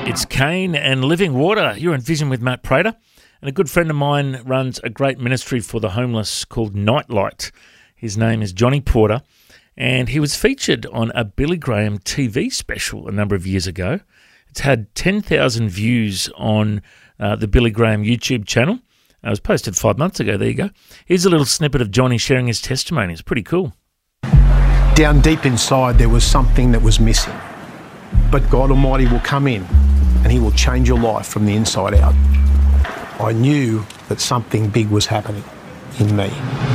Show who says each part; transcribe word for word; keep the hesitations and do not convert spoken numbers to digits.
Speaker 1: It's Kane and Living Water. You're in Vision with Matt Prater. And a good friend of mine runs a great ministry for the homeless called Nightlight. His name is Johnny Porter. And he was featured on a Billy Graham T V special a number of years ago. It's had ten thousand views on uh, the Billy Graham YouTube channel. It was posted five months ago. There you go. Here's a little snippet of Johnny sharing his testimony. It's pretty cool.
Speaker 2: Down deep inside, there was something that was missing. But God Almighty will come in and he will change your life from the inside out. I knew that something big was happening in me.